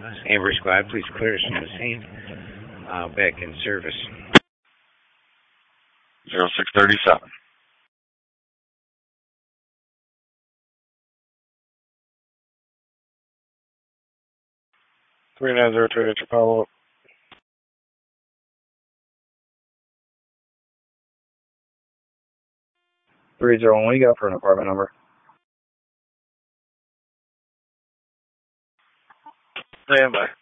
Amber Squad, please clear us from the scene. Back in service. 0637. Three 902 at your follow-up. 301, what do you got for an apartment number? Stand by.